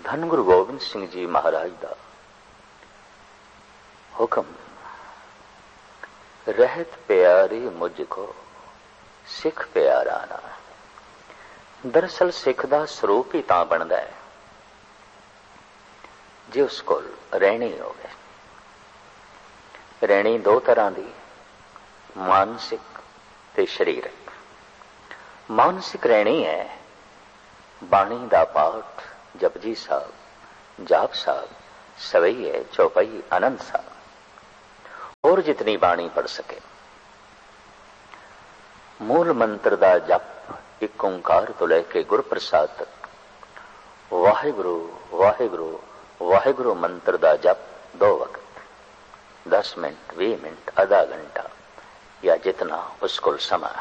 धन गुरु गोबिंद सिंह जी महाराज दा हुक्म, रहत प्यारी मुझको सिख प्यारा ना। दरअसल सिख दा स्वरूप ही तां बनदा है जे उस कोल रहनी होवे। रहनी दो तरह दी, मानसिक ते शरीरक। मानसिक रहनी है बाणी दा पाठ, जपजी साहब, जाप साहब, सवैये, चौपाई, आनंद साहब, और जितनी बाणी पढ़ सके। मूल मंत्र दा जप एक ओंकार तो लेके गुर प्रसाद तक, वाहिगुरु वाहिगुरु वाहिगुरु मंत्र दा जप 2 वक्त, 10 मिनट, 20 मिनट, आधा घंटा या जितना उसको समा।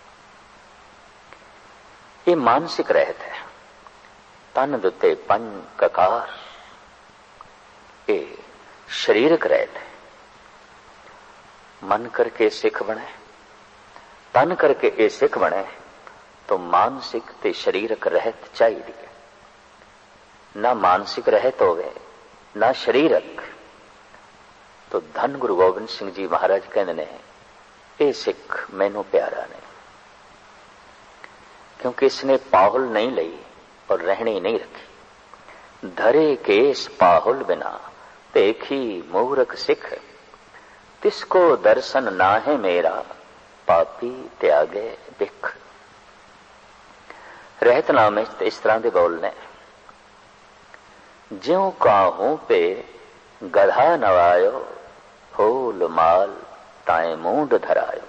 ये मानसिक रहत है। तन दुते पंज ककार, ये शरीरक रहत है। मन करके सिख बने, तन करके ये सिख बने तो मानसिक ते शरीरक रहत चाहिए। ना मानसिक रहत होवे ना शरीरक तो धन गुरु गोबिंद सिंह जी महाराज कहते ने ये सिख मैनू प्यारा ने, क्योंकि इसने पाहुल नहीं लई और रहनी नहीं रखी। धरे केस पाहुल बिना देखी मूरख सिख, तिसको दर्शन ना है मेरा पापी त्यागे बिख। रहतनामे इस तरह के बोलने, ज्यों काहू पे गधा नवायो, फूल माल ताए मूंड धरायो।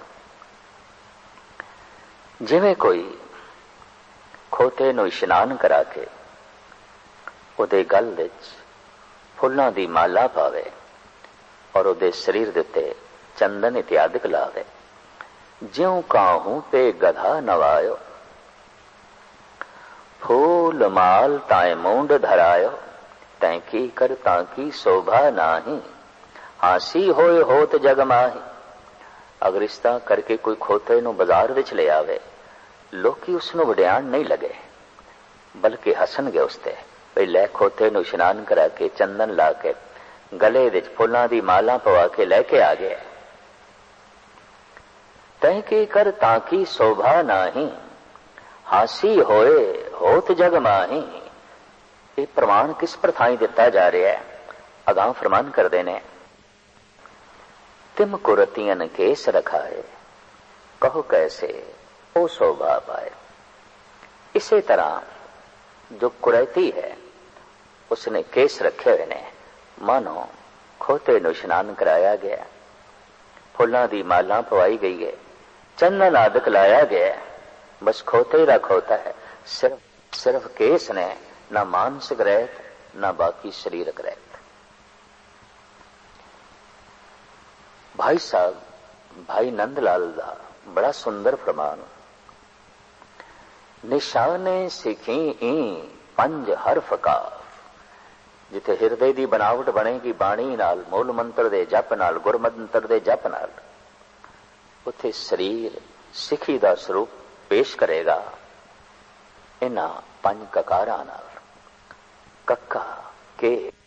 जिवें कोई खोते नूं इशनान करा के उहदे गल विच फुल्लां दी माला पावे और उहदे शरीर दे उत्ते चंदन इत्यादिक लावे। ज्यों काहू पे गधा नवायो, फूल माल ताए मूंड धरायो। तैंकी कर तांकी शोभा नाही, हासी होए होत जग माही। अगर इस तरह करके कोई खोते नूं बाजार विच ले आवे, लोकी उसनूं वड्याण नहीं लगे बल्कि हसणगे उसते। भई लै खोते नूं इशनान करा के चंदन ला के गले विच फुल्लां दी माला पवा के लैके आ गया। तैंकी कर तांकी शोभा नाही, हासी होए होत जग माही। ये प्रमाण किस प्रथाई दिता जा रहा है? अगां फरमान करदे ने, तिम कुरतियन केस रखाए, कहो कैसे ओ शोभा पाए। इसी तरह जो कुरैती है उसने केस रखे हुए ने, मानो खोते नूं इशनान कराया गया, फुल्लां दी माला पवाई गई है, चंदन आदक लाया गया, बस खोते ही खोता है। सिर्फ केस ने, ना मानसिक रहत ना बाकी शरीरक रहत। भाई साहब भाई नंदलाल दा बड़ा सुंदर फरमान, निशाने सिखी ई पंज हरफ काफ। जिथे हिरदे दी बनावट बनेगी बाणी नाल, मूल मंत्र दे जप नाल, गुर मंत्र दे जप नाल, उथे शरीर सिखी दा स्वरूप पेश करेगा इन्हां पंज ककारां नाल। कक्का के